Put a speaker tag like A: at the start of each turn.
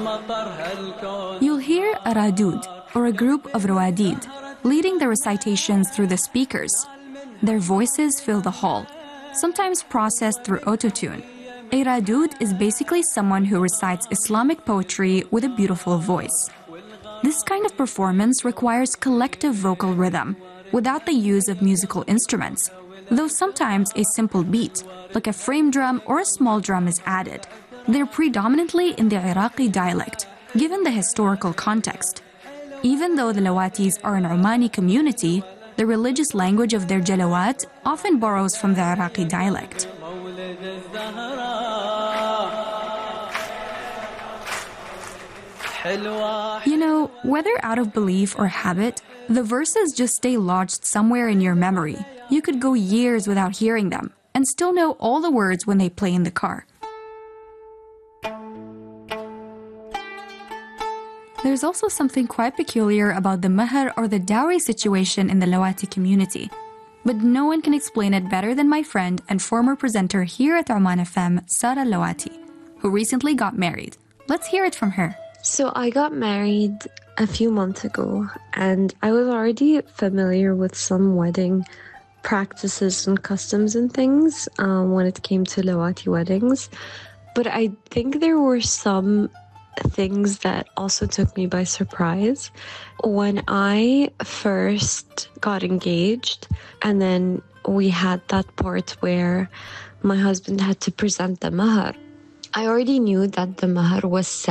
A: You'll hear a radud, or a group of rawadid, leading the recitations through the speakers. Their voices fill the hall, sometimes processed through autotune. A radud is basically someone who recites Islamic poetry with a beautiful voice. This kind of performance requires collective vocal rhythm, without the use of musical instruments, though sometimes a simple beat, like a frame drum or a small drum, is added. They're predominantly in the Iraqi dialect, given the historical context. Even though the Lawatis are an Omani community, the religious language of their jalawat often borrows from the Iraqi dialect. You know, whether out of belief or habit, the verses just stay lodged somewhere in your memory. You could go years without hearing them, and still know all the words when they play in the car. There's also something quite peculiar about the mahar or the dowry situation in the Lawati community. But no one can explain it better than my friend and former presenter here at Oman FM, Sara Lawati, who recently got married. Let's hear it from her.
B: So I got married a few months ago, and I was already familiar with some wedding practices and customs and things when it came to Lawati weddings. But I think there were some things that also took me by surprise. When I first got engaged, and then we had that part where my husband had to present the mahar, I already knew that the mahar was set.